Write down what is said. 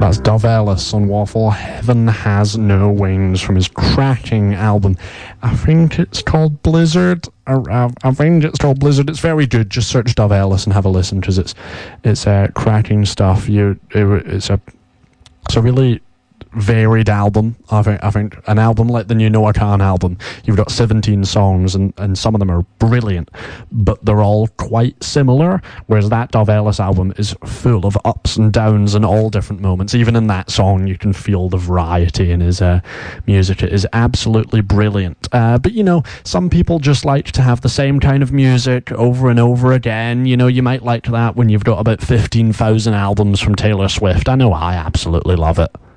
That's Dove Ellis on Waffle. Heaven Has No Wings from his cracking album. I think it's called Blizzard. I think it's called Blizzard. It's very good. Just search Dove Ellis and have a listen because it's cracking stuff. It's a really varied album. I think an album like the new Noah Kahan album, you've got 17 songs and some of them are brilliant, but they're all quite similar, whereas that Dove Ellis album is full of ups and downs and all different moments. Even in that song you can feel the variety in his music. It is absolutely brilliant, but some people just like to have the same kind of music over and over again. You might like that when you've got about 15,000 albums from Taylor Swift. I know I absolutely love it.